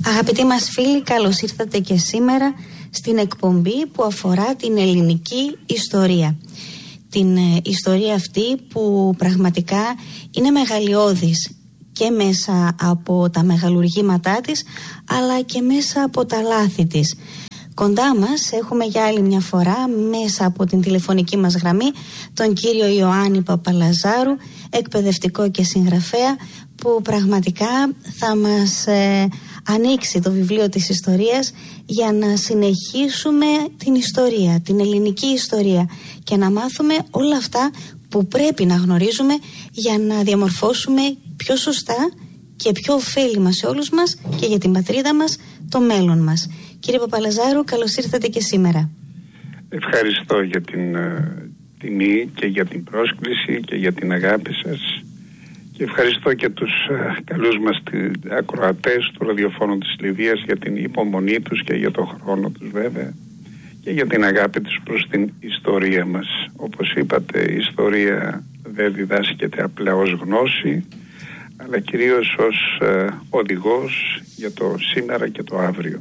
Αγαπητοί μας φίλοι, καλώς ήρθατε και σήμερα στην εκπομπή που αφορά την ελληνική ιστορία. Την ιστορία αυτή που πραγματικά είναι μεγαλειώδης και μέσα από τα μεγαλουργήματά της, αλλά και μέσα από τα λάθη της. Κοντά μας έχουμε για άλλη μια φορά, μέσα από την τηλεφωνική μας γραμμή, τον κύριο Ιωάννη Παπαλαζάρου, εκπαιδευτικό και συγγραφέα, που πραγματικά θα μας ανοίξει το βιβλίο της ιστορίας για να συνεχίσουμε την ιστορία, την ελληνική ιστορία, και να μάθουμε όλα αυτά που πρέπει να γνωρίζουμε για να διαμορφώσουμε πιο σωστά και πιο ωφέλιμα σε όλους μας και για την πατρίδα μας το μέλλον μας. Κύριε Παπαλαζάρου, καλώς ήρθατε και σήμερα. Ευχαριστώ για την τιμή και για την πρόσκληση και για την αγάπη σας, και ευχαριστώ και τους καλούς μας ακροατές του ραδιοφώνου της Λιβύας για την υπομονή τους και για τον χρόνο τους, βέβαια, και για την αγάπη τους προς την ιστορία μας. Όπως είπατε, η ιστορία δεν διδάσκεται απλά ως γνώση, αλλά κυρίως ως οδηγός για το σήμερα και το αύριο.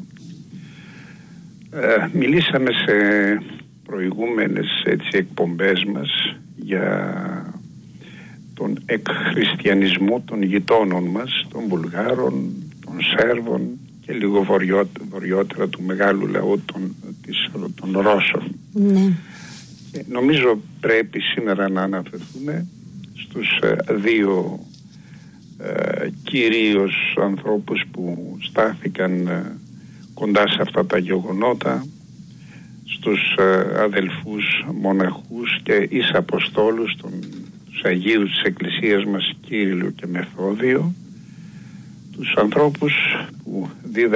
Μιλήσαμε σε προηγούμενες εκπομπές μας για τον εκχριστιανισμό των γειτόνων μας, των Βουλγάρων, των Σέρβων και λίγο βορειότερα του μεγάλου λαού των Ρώσων. Ναι. Και νομίζω πρέπει σήμερα να αναφερθούμε στους δύο κυρίως ανθρώπους που στάθηκαν κοντά σε αυτά τα γεγονότα, στους αδελφούς μοναχούς και εις αποστόλους, τους Αγίους της Εκκλησίας μας, Κύριλλο και Μεθόδιο, τους ανθρώπους που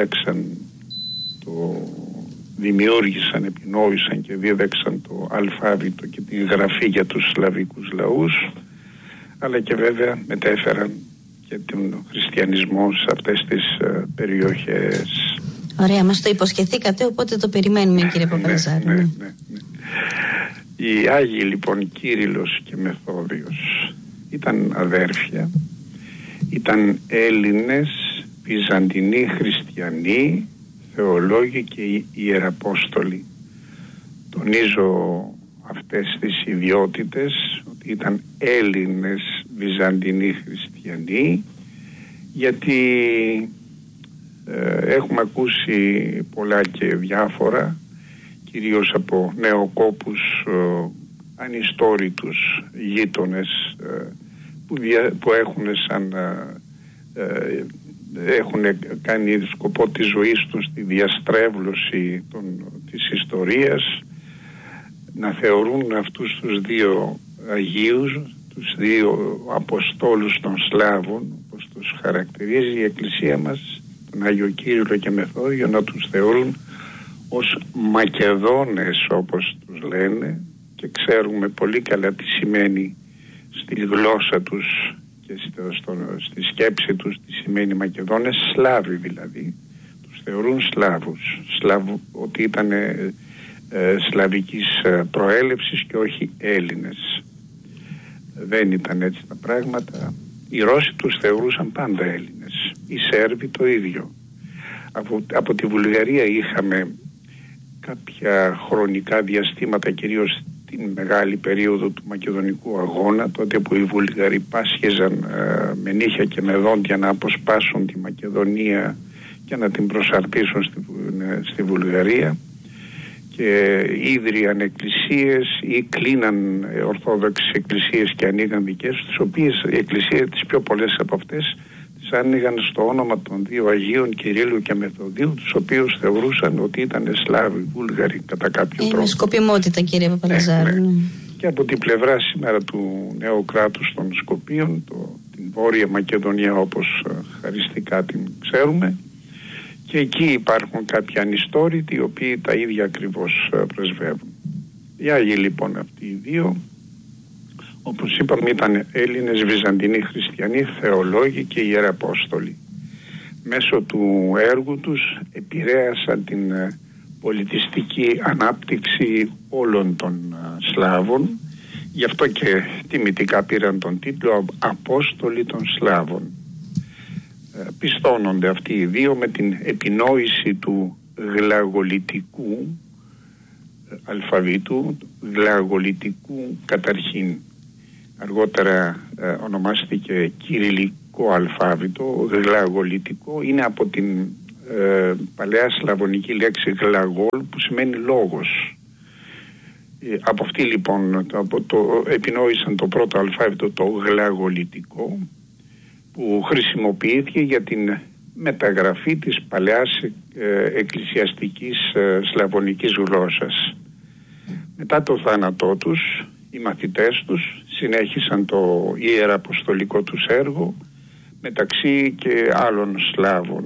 δημιούργησαν, επινόησαν και δίδαξαν το αλφάβητο και την γραφή για τους σλαβικούς λαούς, αλλά και βέβαια μετέφεραν και τον χριστιανισμό σε αυτές τις περιοχές. Ωραία, μας το υποσχεθήκατε, οπότε το περιμένουμε, κύριε Παπαλαζάρου. Ναι. Οι Άγιοι λοιπόν Κύριλλος και Μεθόδιος ήταν αδέρφια, ήταν Έλληνες, Βυζαντινοί χριστιανοί, θεολόγοι και ιεραπόστολοι. Τονίζω αυτές τις ιδιότητες, ότι ήταν Έλληνες Βυζαντινοί χριστιανοί, γιατί έχουμε ακούσει πολλά και διάφορα, κυρίως από νεοκόπους ανιστόρητους γείτονες που έχουν κάνει σκοπό της ζωής τους τη διαστρέβλωση της ιστορίας, να θεωρούν αυτούς τους δύο Αγίους, τους δύο Αποστόλους των Σλάβων, όπως τους χαρακτηρίζει η Εκκλησία μας, τον Άγιο Κύριλλο και Μεθόδιο, να τους θεωρούν ως Μακεδόνες, όπως τους λένε, και ξέρουμε πολύ καλά τι σημαίνει στη γλώσσα τους και στη σκέψη τους τι σημαίνει Μακεδόνες, Σλάβοι δηλαδή. Τους θεωρούν Σλάβους, ότι ήταν σλαβικής προέλευσης και όχι Έλληνες. Δεν ήταν έτσι τα πράγματα. Οι Ρώσοι τους θεωρούσαν πάντα Έλληνες, οι Σέρβοι το ίδιο. Από τη Βουλγαρία είχαμε κάποια χρονικά διαστήματα, κυρίως την μεγάλη περίοδο του Μακεδονικού Αγώνα, τότε που οι Βουλγαροί πάσχεζαν με νύχια και με δόντια να αποσπάσουν τη Μακεδονία και να την προσαρτήσουν στη Βουλγαρία, και ίδρυαν εκκλησίες ή κλείναν ορθόδοξες εκκλησίες και ανοίγαν δικές τους, τις οποίες οι εκκλησίες, τις πιο πολλές από αυτές, τις άνοιγαν στο όνομα των δύο Αγίων Κυρίλλου και Μεθοδίου, τους οποίους θεωρούσαν ότι ήταν Σλάβοι, Βούλγαροι κατά κάποιο τρόπο. Με σκοπιμότητα, κύριε Παπαλαζάρου. Ναι. Και από την πλευρά σήμερα του νέου κράτους των Σκοπίων, την Βόρεια Μακεδονία όπως χαριστικά την ξέρουμε, και εκεί υπάρχουν κάποιοι ανιστόρητοι οι οποίοι τα ίδια ακριβώς πρεσβεύουν. Οι Άγιοι λοιπόν αυτοί οι δύο, όπως είπαμε, ήταν Έλληνες Βυζαντινοί χριστιανοί, θεολόγοι και ιεραπόστολοι. Μέσω του έργου τους επηρέασαν την πολιτιστική ανάπτυξη όλων των Σλάβων, γι' αυτό και τιμητικά πήραν τον τίτλο Απόστολοι των Σλάβων. πιστώνονται αυτοί οι δύο με την επινόηση του γλαγολιτικού αλφαβήτου, γλαγολιτικού καταρχήν. Αργότερα ονομάστηκε κυριλικό αλφάβητο. Γλαγολιτικό είναι από την παλαιά σλαβωνική λέξη γλαγόλ, που σημαίνει λόγος. Από αυτή λοιπόν επινόησαν το πρώτο αλφάβητο, το γλαγολιτικό, που χρησιμοποιήθηκε για την μεταγραφή της παλαιάς εκκλησιαστικής σλαβωνικής γλώσσας. Μετά το θάνατό τους, οι μαθητές τους συνέχισαν το ιεραποστολικό τους έργο μεταξύ και άλλων Σλάβων.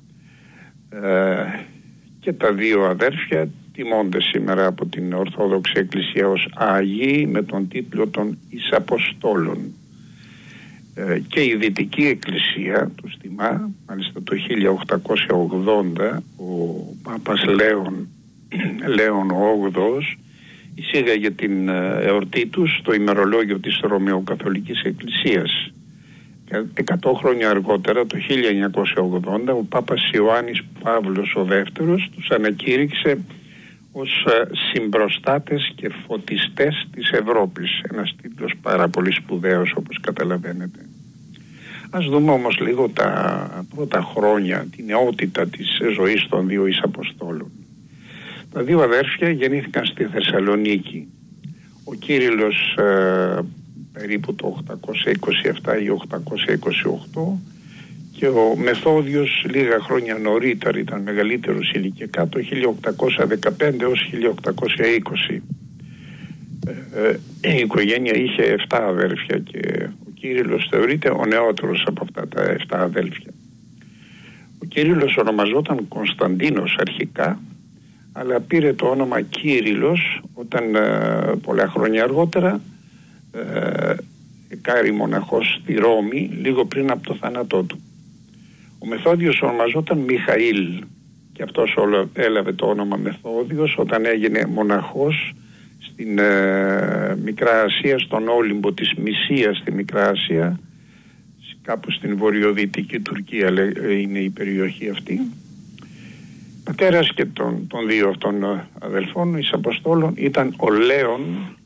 Και τα δύο αδέρφια τιμώνται σήμερα από την Ορθόδοξη Εκκλησία ως Άγιοι με τον τίτλο των Εισαποστόλων. Και η Δυτική Εκκλησία τους τιμά. Μάλιστα το 1880 ο Πάπας Λέων ο 8ος εισήγαγε την εορτή τους στο ημερολόγιο της Ρωμαιοκαθολικής Εκκλησίας. 100 χρόνια αργότερα, το 1980, ο Πάπας Ιωάννης Παύλος ο δεύτερος τους ανακήρυξε ως συμπροστάτες και φωτιστές της Ευρώπης. Ένας τίτλος πάρα πολύ σπουδαίος, όπως καταλαβαίνετε. Ας δούμε όμως λίγο τα πρώτα χρόνια, την νεότητα της ζωής των δύο Εισαποστόλων. Τα δύο αδέρφια γεννήθηκαν στη Θεσσαλονίκη. Ο Κύριλλος περίπου το 827 ή 828 και ο Μεθόδιος λίγα χρόνια νωρίτερα, ήταν μεγαλύτερος ηλικιακά, το 1815 έως 1820. Η οικογένεια είχε 7 αδέρφια και ο Κύριλλος θεωρείται ο νεότερος από αυτά τα 7 αδέλφια. Ο Κύριλλος ονομαζόταν Κωνσταντίνος αρχικά, αλλά πήρε το όνομα Κύριλλος όταν πολλά χρόνια αργότερα κάρει μοναχός στη Ρώμη λίγο πριν από το θάνατό του. Ο Μεθόδιος ονομαζόταν Μιχαήλ και αυτός έλαβε το όνομα Μεθόδιος όταν έγινε μοναχός στην Μικρά Ασία, στον Όλυμπο της Μυσίας στη Μικρά Ασία, κάπου στην βορειοδυτική Τουρκία είναι η περιοχή αυτή. Πατέρας και των δύο αυτών αδελφών Εισαποστόλων ήταν ο Λέων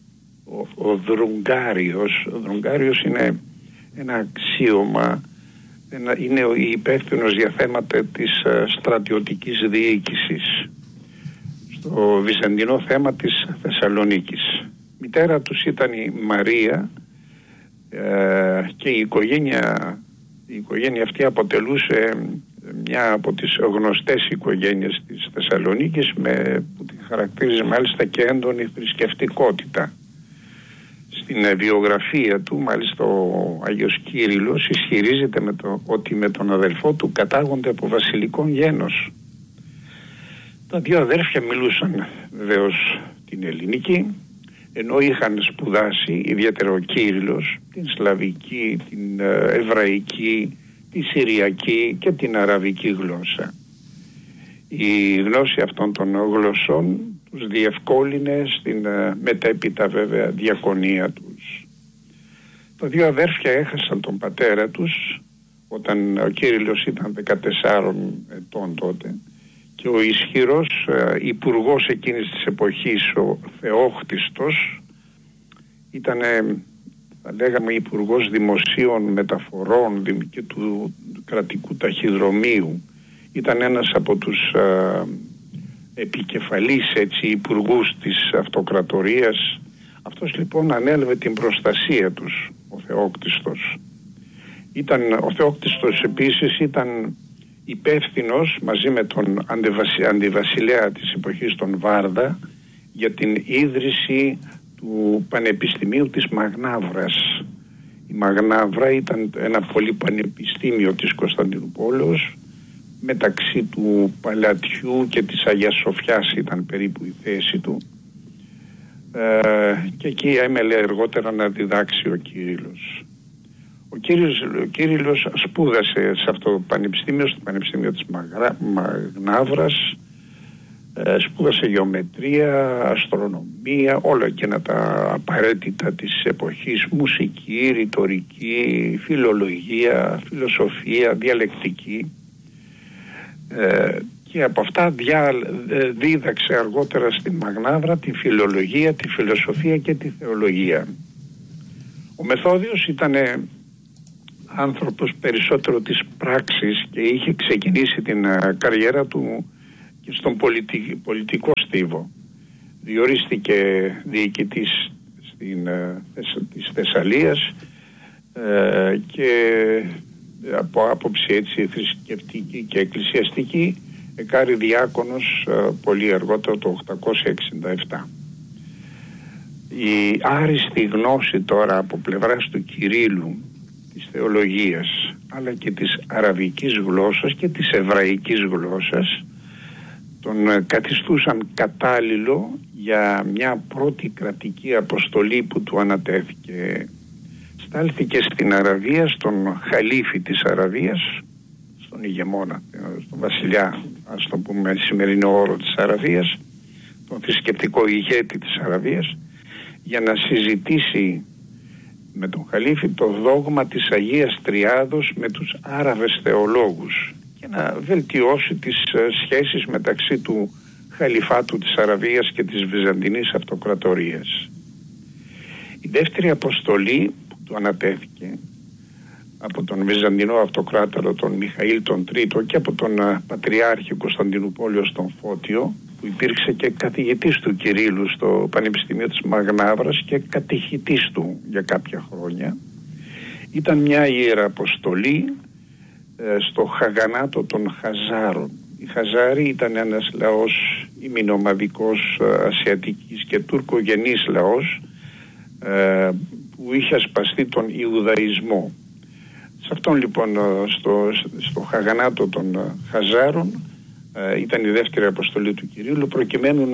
ο Δρουγκάριος. Ο Δρουγκάριος είναι ένα αξίωμα, είναι ο υπεύθυνος για θέματα της στρατιωτικής διοίκησης στο βυζαντινό θέμα της Θεσσαλονίκης. Μητέρα τους ήταν η Μαρία και η οικογένεια αυτή αποτελούσε μια από τις γνωστές οικογένειες της Θεσσαλονίκης που τη χαρακτήριζε μάλιστα και έντονη θρησκευτικότητα. Στην βιογραφία του μάλιστα ο Άγιος Κύριλλος ισχυρίζεται ότι με τον αδελφό του κατάγονται από βασιλικό γένος. Τα δύο αδέρφια μιλούσαν βεβαίως την ελληνική, ενώ είχαν σπουδάσει ιδιαίτερα ο Κύριλλος την σλαβική, την εβραϊκή, τη συριακή και την αραβική γλώσσα. Η γνώση αυτών των γλωσσών τους διευκόλυνε στην μετέπειτα βέβαια διακονία τους. Τα δύο αδέρφια έχασαν τον πατέρα τους όταν ο Κύριλλος ήταν 14 ετών τότε και ο ισχυρός υπουργός εκείνης της εποχής, ο Θεόχτιστος, ήταν, θα λέγαμε, υπουργός δημοσίων μεταφορών και του κρατικού ταχυδρομείου. Ήταν ένας από τους επικεφαλής υπουργούς της αυτοκρατορίας. Αυτός λοιπόν ανέλαβε την προστασία τους, ο Θεόκτιστος. Ο Θεόκτιστος επίσης ήταν υπεύθυνος μαζί με τον αντιβασιλέα της εποχής, τον Βάρδα, για την ίδρυση του Πανεπιστημίου της Μαγνάβρας. Η Μαγνάβρα ήταν ένα πολυπανεπιστήμιο της Κωνσταντινούπολης, μεταξύ του Παλατιού και της Αγίας Σοφιάς ήταν περίπου η θέση του, και εκεί έμελε αργότερα να διδάξει ο Κύριλλος. Ο Κύριλλος σπούδασε σε αυτό το πανεπιστήμιο, στο Πανεπιστήμιο της Μαγνάβρας, Σπούδασε γεωμετρία, αστρονομία, όλα εκείνα τα απαραίτητα της εποχής, μουσική, ρητορική, φιλολογία, φιλοσοφία, διαλεκτική, και από αυτά δίδαξε αργότερα στην Μαγνάβρα τη φιλολογία, τη φιλοσοφία και τη θεολογία. Ο Μεθόδιος ήταν άνθρωπος περισσότερο της πράξης και είχε ξεκινήσει την καριέρα του και στον πολιτικό στίβο. Διορίστηκε διοικητής της Θεσσαλίας και από άποψη έτσι θρησκευτική και εκκλησιαστική εκάρη διάκονος πολύ αργότερα το 867. Η άριστη γνώση τώρα από πλευράς του Κυρίλλου της θεολογίας αλλά και της αραβικής γλώσσας και της εβραϊκής γλώσσας τον καθιστούσαν κατάλληλο για μια πρώτη κρατική αποστολή που του ανατέθηκε. Στάλθηκε στην Αραβία, στον χαλίφη της Αραβίας, στον ηγεμόνα, στον βασιλιά, ας το πούμε σημερινό όρο της Αραβίας, τον θρησκευτικό ηγέτη της Αραβίας, για να συζητήσει με τον χαλίφη το δόγμα της Αγίας Τριάδος με τους Άραβες θεολόγους και να βελτιώσει τις σχέσεις μεταξύ του χαλιφάτου της Αραβίας και της Βυζαντινής Αυτοκρατορίας. Η δεύτερη αποστολή που του ανατέθηκε από τον Βυζαντινό Αυτοκράτορο τον Μιχαήλ τον Τρίτο και από τον Πατριάρχη Κωνσταντινούπολεως τον Φώτιο, που υπήρξε και καθηγητής του Κυρίλλου στο Πανεπιστήμιο της Μαγνάβρας και κατηχητής του για κάποια χρόνια, ήταν μια ιεραποστολή στο Χαγανάτο των Χαζάρων. Οι Χαζάροι ήταν ένας λαός ημινομαδικός ασιατικής και τουρκογενής λαός που είχε ασπαστεί τον Ιουδαϊσμό. Σε αυτόν λοιπόν στο Χαγανάτο των Χαζάρων ήταν η δεύτερη αποστολή του Κυρίλλου προκειμένου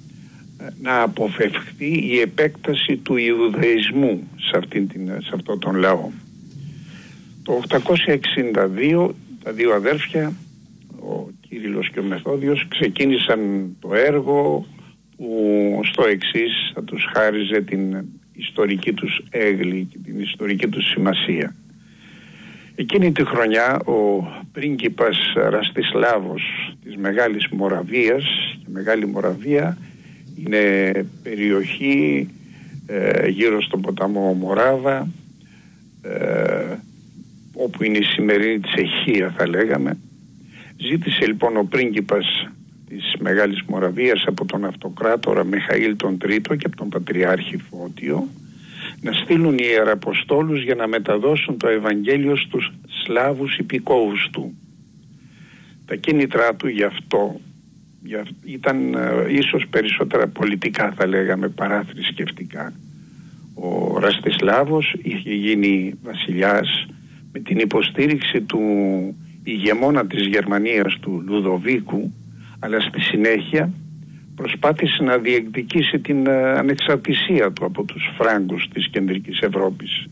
να αποφευχθεί η επέκταση του Ιουδαϊσμού σε αυτόν τον λαό. Το 862 τα δύο αδέρφια, ο Κύριλλος και ο Μεθόδιος, ξεκίνησαν το έργο που στο εξής θα τους χάριζε την ιστορική τους έγκλη και την ιστορική τους σημασία. Εκείνη τη χρονιά ο πρίγκιπας Ραστισλάβος της Μεγάλης Μοραβίας, η Μεγάλη Μοραβία είναι περιοχή γύρω στον ποταμό Μοράβα, όπου είναι η σημερινή Τσεχία θα λέγαμε. Ζήτησε λοιπόν ο πρίγκιπας της Μεγάλης Μοραβίας από τον Αυτοκράτορα Μιχαήλ τον Τρίτο και από τον Πατριάρχη Φώτιο να στείλουν ιεραποστόλους για να μεταδώσουν το Ευαγγέλιο στους Σλάβους υπηκόους του. Τα κίνητρά του γι' αυτό ήταν ίσως περισσότερα πολιτικά θα λέγαμε παρά θρησκευτικά. Ο Ραστισλάβος είχε γίνει βασιλιάς με την υποστήριξη του ηγεμόνα της Γερμανίας του Λουδοβίκου, αλλά στη συνέχεια προσπάθησε να διεκδικήσει την ανεξαρτησία του από τους Φράγκους της Κεντρικής Ευρώπης.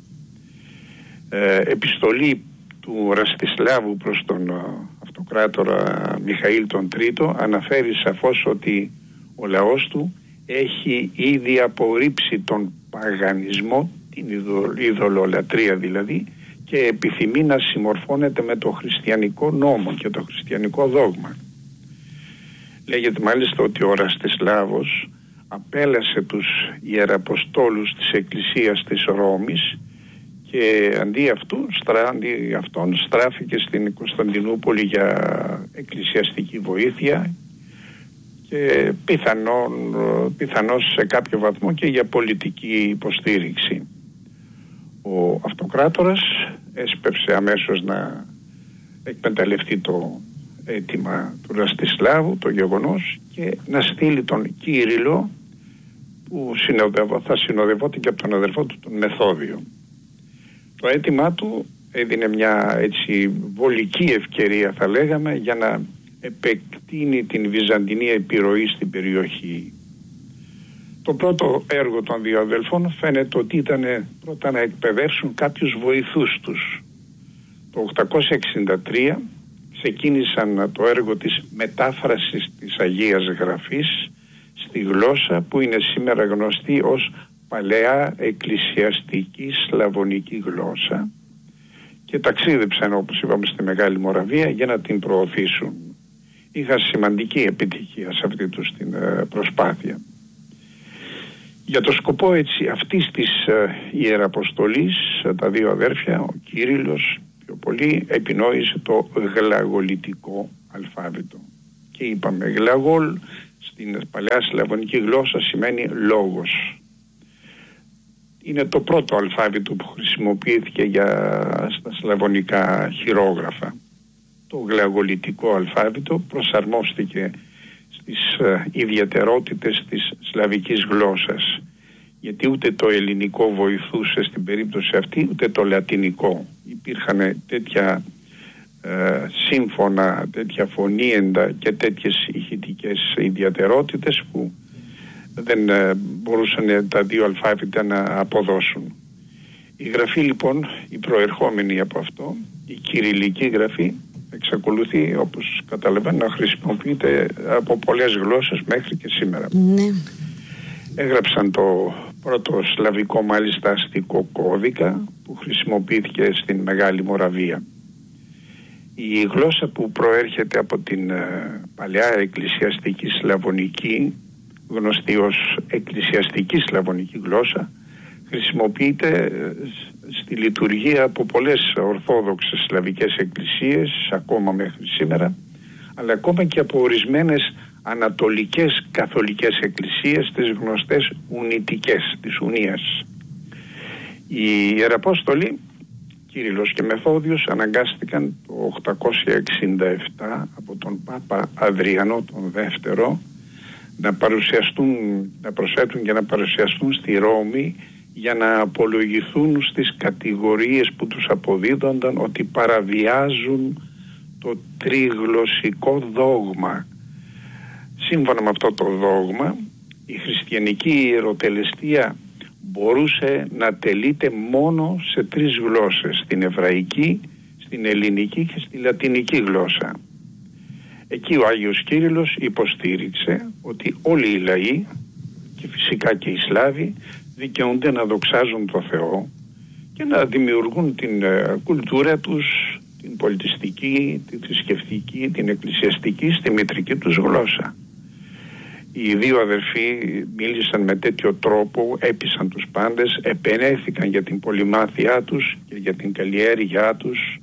Επιστολή του Ραστισλάβου προς τον Αυτοκράτορα Μιχαήλ τον Τρίτο αναφέρει σαφώς ότι ο λαός του έχει ήδη απορρίψει τον παγανισμό, την ειδωλολατρία δηλαδή, και επιθυμεί να συμμορφώνεται με το χριστιανικό νόμο και το χριστιανικό δόγμα. Λέγεται μάλιστα ότι ο Ραστισλάβος απέλασε τους ιεραποστόλους της Εκκλησίας της Ρώμης και αντί αυτών στράφηκε στην Κωνσταντινούπολη για εκκλησιαστική βοήθεια και πιθανώς σε κάποιο βαθμό και για πολιτική υποστήριξη. Ο Αυτοκράτορας έσπευσε αμέσως να εκμεταλλευτεί το αίτημα του Ραστισλάβου, το γεγονός, και να στείλει τον Κύριλλο που θα συνοδευόταν και από τον αδερφό του τον Μεθόδιο. Το αίτημά του έδινε μια έτσι βολική ευκαιρία θα λέγαμε για να επεκτείνει την βυζαντινή επιρροή στην περιοχή. Το πρώτο έργο των δύο αδελφών φαίνεται ότι ήταν πρώτα να εκπαιδεύσουν κάποιους βοηθούς τους. Το 863 ξεκίνησαν το έργο της μετάφρασης της Αγίας Γραφής στη γλώσσα που είναι σήμερα γνωστή ως παλαιά εκκλησιαστική σλαβωνική γλώσσα και ταξίδεψαν, όπως είπαμε, στη Μεγάλη Μοραβία για να την προωθήσουν. Είχαν σημαντική επιτυχία σε αυτή τους την προσπάθεια. Για το σκοπό έτσι αυτής της ιεραποστολής, τα δύο αδέρφια, ο Κύριλλος πιο πολύ επινόησε το γλαγολιτικό αλφάβητο. Και είπαμε, γλαγόλ στην παλαιά σλαβωνική γλώσσα σημαίνει λόγος. Είναι το πρώτο αλφάβητο που χρησιμοποιήθηκε στα σλαβωνικά χειρόγραφα. Το γλαγολιτικό αλφάβητο προσαρμόστηκε στις ιδιαιτερότητες της σλαβικής γλώσσας, γιατί ούτε το ελληνικό βοηθούσε στην περίπτωση αυτή, ούτε το λατινικό. Υπήρχαν τέτοια σύμφωνα, τέτοια φωνήεντα και τέτοιες ηχητικές ιδιαιτερότητες που δεν μπορούσαν τα δύο αλφάβητα να αποδώσουν. Η γραφή λοιπόν, η προερχόμενη από αυτό, η κυριλική γραφή, εξακολουθεί, όπως καταλαβαίνω, να χρησιμοποιείται από πολλές γλώσσες μέχρι και σήμερα. Ναι. Έγραψαν το πρώτο σλαβικό μάλιστα αστικό κώδικα που χρησιμοποιήθηκε στην Μεγάλη Μοραβία. Η γλώσσα που προέρχεται από την παλαιά εκκλησιαστική σλαβωνική, γνωστή ως εκκλησιαστική σλαβωνική γλώσσα, χρησιμοποιείται στη λειτουργία από πολλές ορθόδοξες σλαβικές εκκλησίες ακόμα μέχρι σήμερα, αλλά ακόμα και από ορισμένες ανατολικές καθολικές εκκλησίες, τις γνωστές ουνητικές της Ουνίας. Οι Ιεραπόστολοι Κύριλλος και Μεθόδιος αναγκάστηκαν το 867 από τον Πάπα Αδριανό τον Δεύτερο να προσέτουν και να παρουσιαστούν στη Ρώμη για να απολογηθούν στις κατηγορίες που τους αποδίδονταν ότι παραβιάζουν το τριγλωσσικό δόγμα. Σύμφωνα με αυτό το δόγμα, η χριστιανική ιεροτελεστία μπορούσε να τελείται μόνο σε 3 γλώσσες, στην εβραϊκή, στην ελληνική και στη λατινική γλώσσα. Εκεί ο Άγιος Κύριλλος υποστήριξε ότι όλοι οι λαοί και φυσικά και οι Σλάβοι δικαιούνται να δοξάζουν το Θεό και να δημιουργούν την κουλτούρα τους, την πολιτιστική, τη θρησκευτική, την εκκλησιαστική στη μητρική τους γλώσσα. Οι δύο αδερφοί μίλησαν με τέτοιο τρόπο, έπεισαν τους πάντες, επενέθηκαν για την πολυμάθειά τους και για την καλλιέργειά τους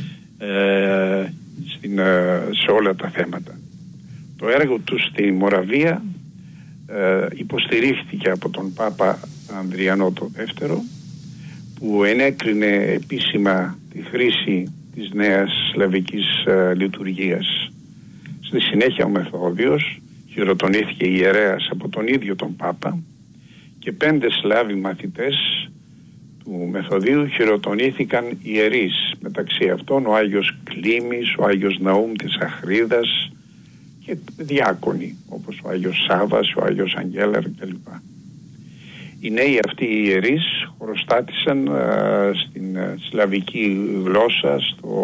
σε όλα τα θέματα. Το έργο τους στη Μοραβία υποστηρίχθηκε από τον Πάπα Ανδριανό το Δεύτερο, που ενέκρινε επίσημα τη χρήση της νέας σλαβικής λειτουργίας. Στη συνέχεια ο Μεθόδιος χειροτονήθηκε ιερέας από τον ίδιο τον Πάπα και 5 Σλάβοι μαθητές του Μεθοδίου χειροτονήθηκαν ιερείς, μεταξύ αυτών ο Άγιος Κλήμης, ο Άγιος Ναούμ της Αχρίδας και διάκονοι όπως ο Άγιος Σάββας, ο Άγιος Αγγέλαρ κλπ. Οι νέοι αυτοί οι ιερείς χωροστάτησαν στην σλαβική γλώσσα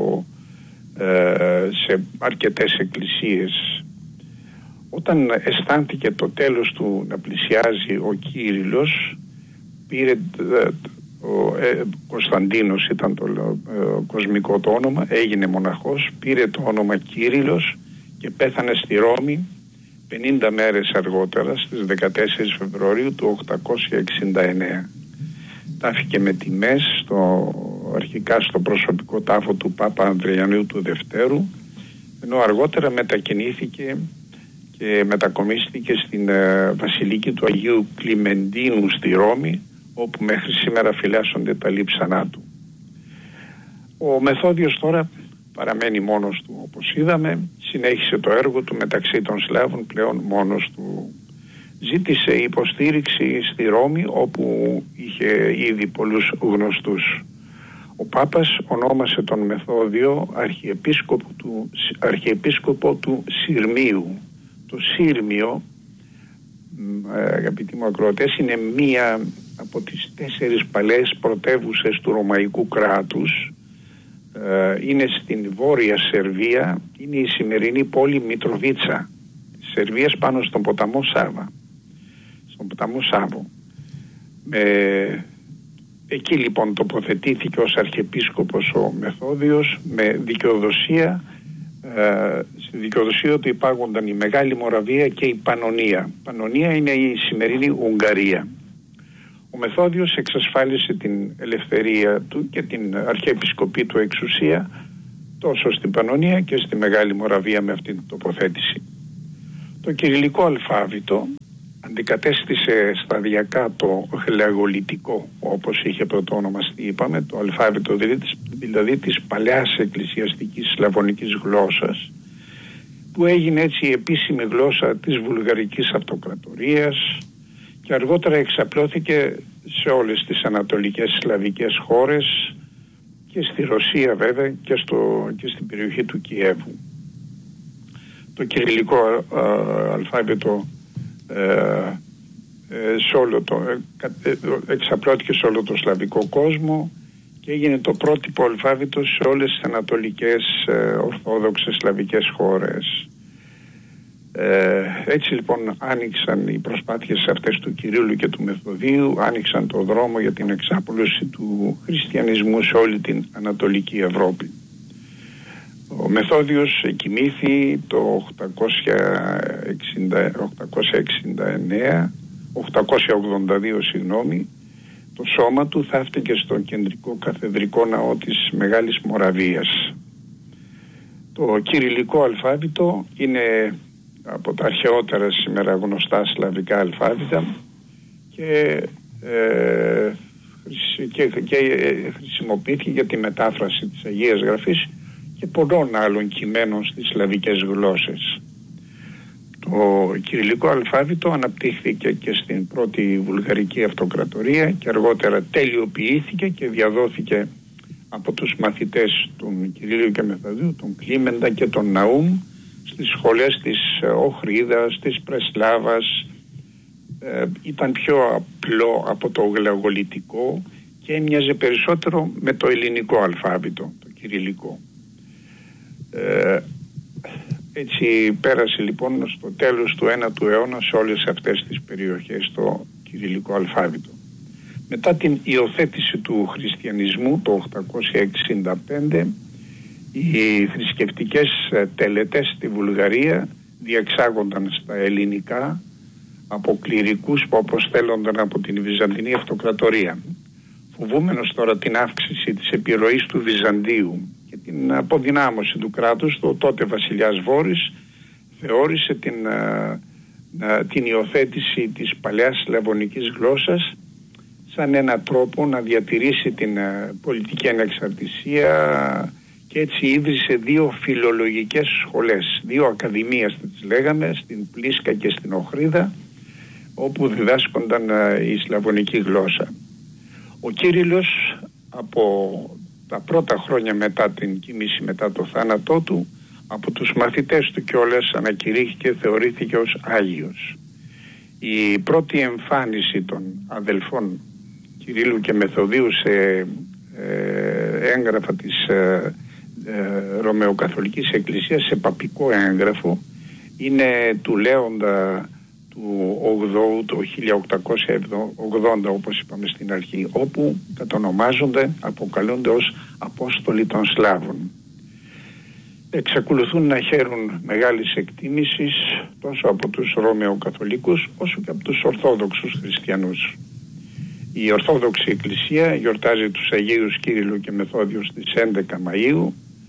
σε αρκετές εκκλησίες. Όταν αισθάνθηκε το τέλος του να πλησιάζει, ο Κύριλλος πήρε Κωνσταντίνος ήταν το κοσμικό το όνομα, έγινε μοναχός, πήρε το όνομα Κύριλλος και πέθανε στη Ρώμη 50 μέρες αργότερα, στις 14 Φεβρουαρίου του 869. Τάφηκε με τιμές αρχικά στο προσωπικό τάφο του Πάπα Ανδριανίου του Δευτέρου, ενώ αργότερα μετακινήθηκε και μετακομίστηκε στην βασιλική του Αγίου Κλιμεντίνου στη Ρώμη, όπου μέχρι σήμερα φυλάσσονται τα λείψανά του. Ο Μεθόδιος τώρα παραμένει μόνος του, όπως είδαμε, συνέχισε το έργο του μεταξύ των Σλάβων πλέον μόνος του. Ζήτησε υποστήριξη στη Ρώμη, όπου είχε ήδη πολλούς γνωστούς. Ο Πάπας ονόμασε τον Μεθόδιο αρχιεπίσκοπο του Συρμίου. Το Σύρμιο, αγαπητοί μου ακροατές, είναι μία από τις 4 παλαιές πρωτεύουσες του Ρωμαϊκού κράτους, είναι στην βόρεια Σερβία, είναι η σημερινή πόλη Μητροβίτσα της Σερβίας, πάνω στον ποταμό Σάβα, στον ποταμό Σάβο. Εκεί λοιπόν τοποθετήθηκε ως αρχιεπίσκοπος ο Μεθόδιος με δικαιοδοσία. Στη δικαιοδοσία του υπάγονταν η Μεγάλη Μοραβία και η Πανωνία. Πανωνία είναι η σημερινή Ουγγαρία. Ο Μεθόδιος εξασφάλισε την ελευθερία του και την αρχιεπισκοπή του εξουσία τόσο στην Πανωνία και στη Μεγάλη Μοραβία με αυτή την τοποθέτηση. Το κυριλικό αλφάβητο αντικατέστησε σταδιακά το γλαγολιτικό, όπως είχε πρωτόονομαστεί, είπαμε, το αλφάβητο δηλαδή της παλαιάς εκκλησιαστικής σλαβωνικής γλώσσας, που έγινε έτσι η επίσημη γλώσσα της βουλγαρικής αυτοκρατορίας και αργότερα εξαπλώθηκε σε όλες τις ανατολικές σλαβικές χώρες και στη Ρωσία βέβαια και στην περιοχή του Κιέβου. Το κυριλικό αλφάβητο εξαπλώθηκε σε όλο το σλαβικό κόσμο και έγινε το πρότυπο αλφάβητο σε όλες τις ανατολικές ορθόδοξες σλαβικές χώρες. Έτσι λοιπόν άνοιξαν οι προσπάθειες αυτές του Κυρίλλου και του Μεθοδίου, άνοιξαν το δρόμο για την εξάπλωση του χριστιανισμού σε όλη την Ανατολική Ευρώπη. Ο Μεθόδιος κοιμήθη το 882, το σώμα του θαύτηκε στον κεντρικό καθεδρικό ναό της Μεγάλης Μοραβίας. Το κυριλικό αλφάβητο είναι από τα αρχαιότερα σήμερα γνωστά σλαβικά αλφάβητα και χρησιμοποιήθηκε για τη μετάφραση της Αγίας Γραφής και πολλών άλλων κειμένων στις σλαβικές γλώσσες. Το κυριλικό αλφάβητο αναπτύχθηκε και στην πρώτη βουλγαρική αυτοκρατορία και αργότερα τελειοποιήθηκε και διαδόθηκε από τους μαθητές των Κυρίλιου και Μεθοδίου, τον Κλίμεντα και τον Ναούμ, στις σχολές της Οχρίδας, της Πρεσλάβας. Ήταν πιο απλό από το γλαγολιτικό και έμοιαζε περισσότερο με το ελληνικό αλφάβητο, το κυριλικό. Έτσι πέρασε λοιπόν στο τέλος του 9ου αιώνα σε όλες αυτές τις περιοχές το κυριλικό αλφάβητο. Μετά την υιοθέτηση του χριστιανισμού το 865, οι θρησκευτικές τελετές στη Βουλγαρία διεξάγονταν στα ελληνικά από κληρικούς που αποστέλλονταν από την Βυζαντινή Αυτοκρατορία. Φοβούμενος τώρα την αύξηση της επιρροής του Βυζαντίου και την αποδυνάμωση του κράτους, το τότε βασιλιάς Βόρης θεώρησε την υιοθέτηση της παλαιάς σλαβωνικής γλώσσας σαν έναν τρόπο να διατηρήσει την πολιτική ανεξαρτησία και έτσι ίδρυσε δύο φιλολογικές σχολές, δύο ακαδημίες τις λέγαμε, στην Πλίσκα και στην Οχρίδα, όπου διδάσκονταν η σλαβωνική γλώσσα. Ο Κύριλλος από τα πρώτα χρόνια μετά την κοίμηση, μετά το θάνατό του, από τους μαθητές του κιόλας ανακηρύχθηκε, θεωρήθηκε ως Άγιος. Η πρώτη εμφάνιση των αδελφών Κυρίλλου και Μεθοδίου σε έγγραφα της Ρωμαιοκαθολικής Εκκλησίας, σε παπικό έγγραφο, είναι του Λέοντα του 8ου, το 1880, όπως είπαμε στην αρχή, όπου κατονομάζονται, αποκαλούνται ως Απόστολοι των Σλάβων. Εξακολουθούν να χαίρουν μεγάλης εκτίμησης τόσο από τους Ρωμαιοκαθολικούς όσο και από τους Ορθόδοξους Χριστιανούς. Η Ορθόδοξη Εκκλησία γιορτάζει τους Αγίους Κύριλλο και Μεθόδιο στις 11 Μαΐου.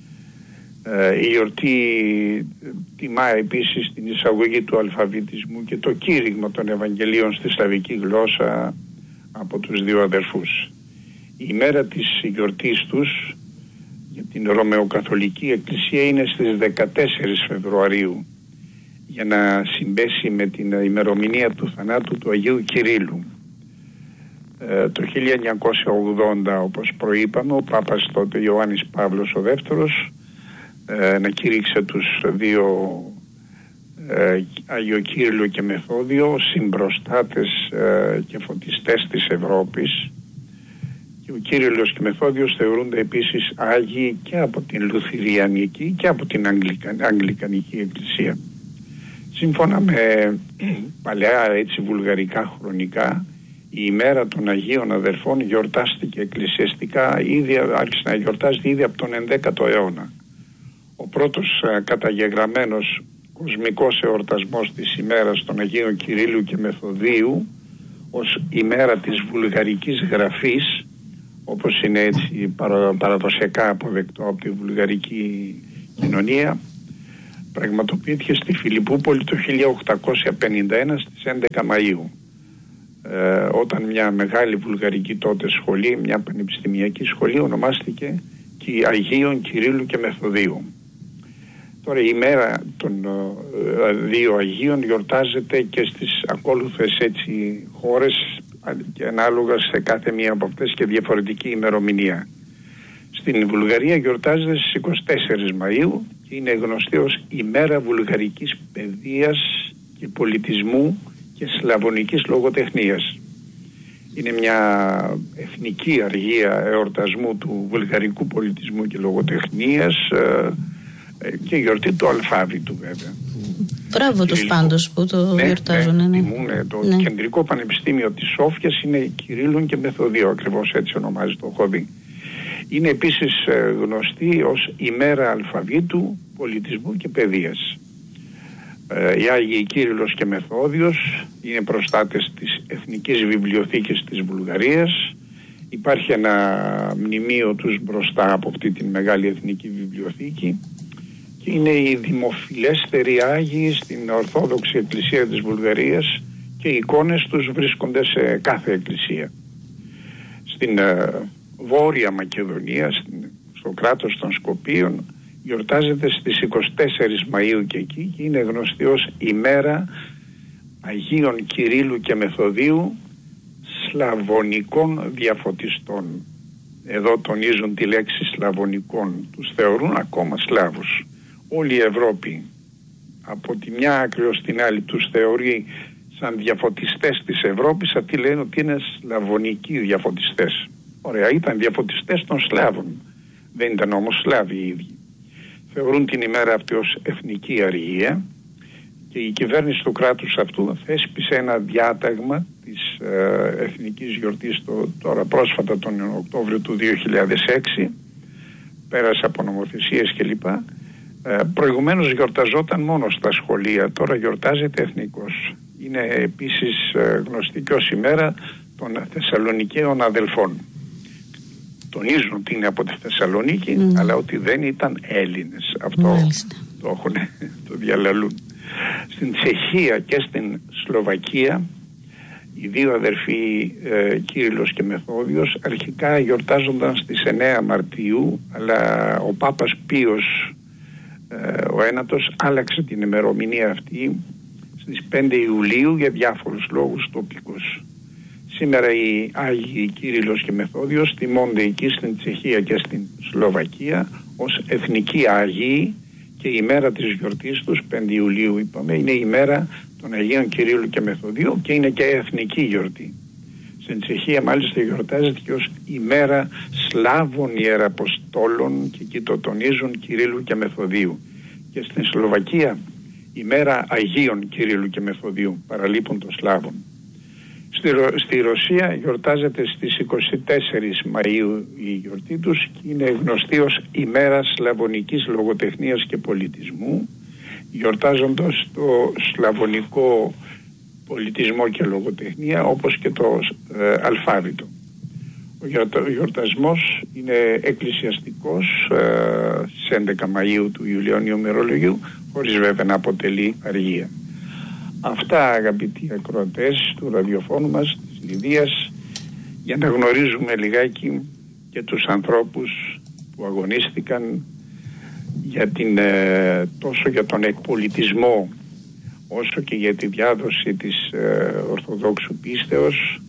Η γιορτή τιμά επίσης την εισαγωγή του αλφαβητισμού και το κήρυγμα των Ευαγγελίων στη σλαβική γλώσσα από τους δύο αδερφούς. Η ημέρα της γιορτής τους για την Ρωμαιοκαθολική Εκκλησία είναι στις 14 Φεβρουαρίου, για να συμπέσει με την ημερομηνία του θανάτου του Αγίου Κυρίλλου. Το 1980, όπως προείπαμε, ο Πάπας τότε Ιωάννης Παύλος ο Δεύτερος ανακήρυξε τους δύο Άγιο Κύριλλο και Μεθόδιο συμπροστάτες και φωτιστές της Ευρώπης, Και ο Κύριλλος και Μεθόδιος θεωρούνται επίσης Άγιοι και από την Λουθυριανική και από την Αγγλικανική Εκκλησία. Σύμφωνα με παλαιά έτσι βουλγαρικά χρονικά, η ημέρα των Αγίων Αδελφών γιορτάστηκε εκκλησιαστικά, άρχισε να γιορτάζεται ήδη από τον 11ο αιώνα. Ο πρώτος καταγεγραμμένος κοσμικός εορτασμός της ημέρας των Αγίων Κυρίλλου και Μεθοδίου ως ημέρα της βουλγαρικής γραφής, όπως είναι έτσι παραδοσιακά αποδεκτό από τη βουλγαρική κοινωνία, πραγματοποιήθηκε στη Φιλιππούπολη το 1851 στις 11 Μαΐου, όταν μια μεγάλη βουλγαρική τότε σχολή, μια πανεπιστημιακή σχολή, ονομάστηκε Αγίων Κυρίλλου και Μεθοδίου. Τώρα η μέρα των δύο Αγίων γιορτάζεται και στις ακόλουθες έτσι χώρες και ανάλογα σε κάθε μία από αυτές και διαφορετική ημερομηνία. Στην Βουλγαρία γιορτάζεται στις 24 Μαΐου και είναι γνωστή ως ημέρα βουλγαρικής παιδείας και πολιτισμού και σλαβωνικής λογοτεχνίας. Είναι μια εθνική αργία εορτασμού του βουλγαρικού πολιτισμού και λογοτεχνίας και γιορτή του αλφάβητου βέβαια. Μπράβο τους πάντως που το γιορτάζουν. Το Κεντρικό Πανεπιστήμιο της Σόφιας είναι Κυρίλλων και Μεθοδίου, ακριβώς έτσι ονομάζεται, το έχω δει. Είναι επίσης γνωστή ως ημέρα αλφαβήτου, πολιτισμού και παιδείας. Οι Άγιοι Κύριλλος και Μεθόδιος είναι προστάτες της Εθνικής Βιβλιοθήκης της Βουλγαρίας. Υπάρχει ένα μνημείο τους μπροστά από αυτή την μεγάλη Εθνική Βιβλιοθήκη και είναι οι δημοφιλέστεροι Άγιοι στην Ορθόδοξη Εκκλησία της Βουλγαρίας και οι εικόνες τους βρίσκονται σε κάθε εκκλησία. Στην Βόρεια Μακεδονία, στο κράτος των Σκοπίων, γιορτάζεται στις 24 Μαΐου και εκεί και είναι γνωστή ως ημέρα Αγίων Κυρίλλου και Μεθοδίου σλαβωνικών διαφωτιστών. Εδώ τονίζουν τη λέξη σλαβωνικών, τους θεωρούν ακόμα Σλάβους. Όλη η Ευρώπη από τη μια άκρη ως την άλλη τους θεωρεί σαν διαφωτιστές της Ευρώπης, αυτοί λένε ότι είναι σλαβωνικοί διαφωτιστές. Ωραία, ήταν διαφωτιστές των Σλάβων, δεν ήταν όμως Σλάβοι οι ίδιοι. Θεωρούν την ημέρα αυτή ως εθνική αργία και η κυβέρνηση του κράτους αυτού θέσπισε ένα διάταγμα της εθνικής γιορτής τώρα πρόσφατα τον Οκτώβριο του 2006, πέρασε από νομοθεσίες κλπ. Προηγουμένως γιορταζόταν μόνο στα σχολεία, τώρα γιορτάζεται εθνικός. Είναι επίσης γνωστή και ως ημέρα των Θεσσαλονικαίων αδελφών. Τονίζουν ότι είναι από τη Θεσσαλονίκη, αλλά ότι δεν ήταν Έλληνες. Αυτό το διαλαλούν. Στην Τσεχία και στην Σλοβακία οι δύο αδερφοί Κύριλλος και Μεθόδιος αρχικά γιορτάζονταν στις 9 Μαρτίου, αλλά ο Πάπας Πίος ο Ένατος άλλαξε την ημερομηνία αυτή στις 5 Ιουλίου για διάφορους λόγους τοπικούς. Σήμερα οι Άγιοι Κύριλλος και Μεθόδιος τιμώνται εκεί στην Τσεχία και στην Σλοβακία ως εθνικοί Άγιοι και η μέρα της γιορτής τους, 5 Ιουλίου είπαμε, είναι η μέρα των Αγίων Κυρίλλου και Μεθοδίου και είναι και εθνική γιορτή. Στην Τσεχία μάλιστα γιορτάζεται και ως ημέρα Σλάβων Ιεραποστόλων και εκεί το τονίζουν Κυρίλλου και Μεθοδίου. Και στην Σλοβακία ημέρα Αγίων Κυρίλλου και Μεθοδίου, παραλείπουν των Σλάβων. Στη Ρωσία γιορτάζεται στις 24 Μαΐου η γιορτή τους και είναι γνωστή ως ημέρα σλαβωνικής λογοτεχνίας και πολιτισμού, γιορτάζοντας το σλαβωνικό πολιτισμό και λογοτεχνία όπως και το αλφάβητο. Ο γιορτασμός είναι εκκλησιαστικός στις 11 Μαΐου του Ιουλιανίου ημερολογίου, χωρίς βέβαια να αποτελεί αργία. Αυτά, αγαπητοί ακροατές του ραδιοφώνου μας της Λιδίας, για να γνωρίζουμε λιγάκι και τους ανθρώπους που αγωνίστηκαν για τόσο για τον εκπολιτισμό όσο και για τη διάδοση της Ορθοδόξου πίστεως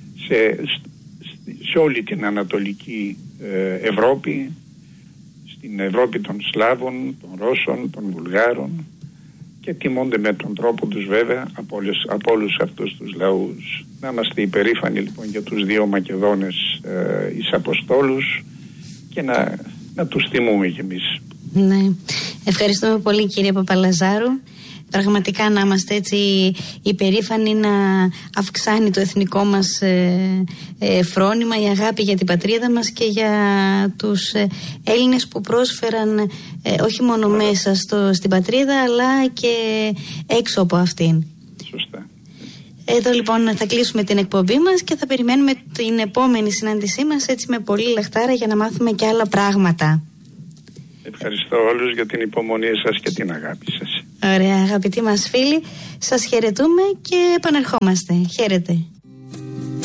σε όλη την Ανατολική Ευρώπη, στην Ευρώπη των Σλάβων, των Ρώσων, των Βουλγάρων και τιμώνται με τον τρόπο τους βέβαια από όλους αυτούς τους λαούς. Να είμαστε υπερήφανοι λοιπόν για τους δύο Μακεδόνες εις Αποστόλους και να τους τιμούμε κι εμείς. Ναι. Ευχαριστούμε πολύ κύριε Παπαλαζάρου. Πραγματικά να είμαστε έτσι υπερήφανοι, να αυξάνει το εθνικό μας φρόνημα, η αγάπη για την πατρίδα μας και για τους Έλληνες που πρόσφεραν όχι μόνο μέσα στην πατρίδα αλλά και έξω από αυτήν. Σωστά. Εδώ λοιπόν θα κλείσουμε την εκπομπή μας και θα περιμένουμε την επόμενη συνάντησή μας έτσι με πολύ λαχτάρα για να μάθουμε και άλλα πράγματα. Ευχαριστώ όλους για την υπομονή σας και την αγάπη σας. Ωραία, αγαπητοί μας φίλοι, σας χαιρετούμε και επανερχόμαστε. Χαίρετε.